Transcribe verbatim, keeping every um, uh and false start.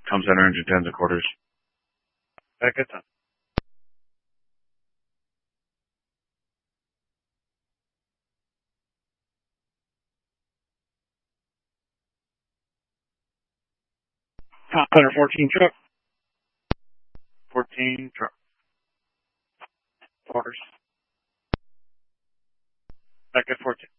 Com center engine tens and quarters. Back at time. Com center fourteen truck. fourteen truck. Quarters. Back at fourteen.